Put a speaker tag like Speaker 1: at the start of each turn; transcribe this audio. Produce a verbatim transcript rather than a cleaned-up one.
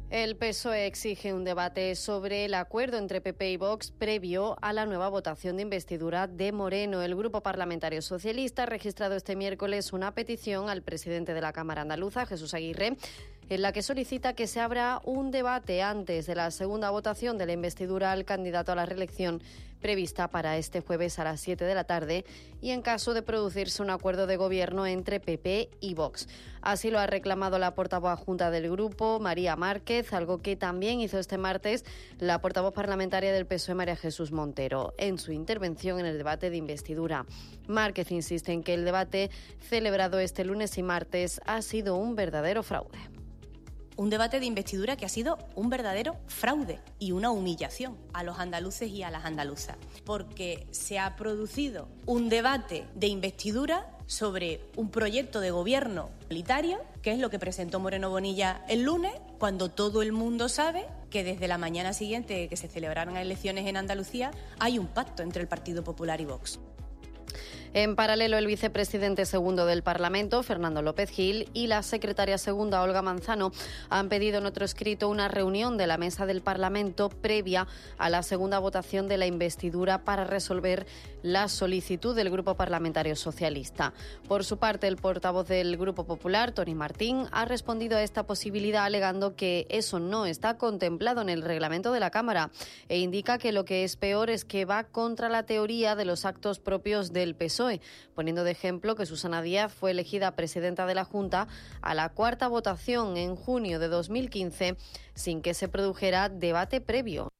Speaker 1: El P S O E exige un debate sobre el acuerdo entre P P y Vox previo a la nueva votación de investidura de Moreno. El Grupo Parlamentario Socialista ha registrado este miércoles una petición al presidente de la Cámara Andaluza, Jesús Aguirre, en la que solicita que se abra un debate antes de la segunda votación de la investidura al candidato a la reelección prevista para este jueves a las siete de la tarde y en caso de producirse un acuerdo de gobierno entre P P y Vox. Así lo ha reclamado la portavoz adjunta del grupo, María Márquez, algo que también hizo este martes la portavoz parlamentaria del P S O E, María Jesús Montero, en su intervención en el debate de investidura. Márquez insiste en que el debate celebrado este lunes y martes ha sido un verdadero fraude.
Speaker 2: Un debate de investidura que ha sido un verdadero fraude y una humillación a los andaluces y a las andaluzas, porque se ha producido un debate de investidura sobre un proyecto de gobierno solitario, que es lo que presentó Moreno Bonilla el lunes, cuando todo el mundo sabe que desde la mañana siguiente de que se celebraran elecciones en Andalucía hay un pacto entre el Partido Popular y Vox.
Speaker 1: En paralelo, el vicepresidente segundo del Parlamento, Fernando López Gil, y la secretaria segunda, Olga Manzano, han pedido en otro escrito una reunión de la mesa del Parlamento previa a la segunda votación de la investidura para resolver la solicitud del Grupo Parlamentario Socialista. Por su parte, el portavoz del Grupo Popular, Toni Martín, ha respondido a esta posibilidad alegando que eso no está contemplado en el reglamento de la Cámara e indica que lo que es peor es que va contra la teoría de los actos propios del P S O E, poniendo de ejemplo que Susana Díaz fue elegida presidenta de la Junta a la cuarta votación en junio de dos mil quince sin que se produjera debate previo.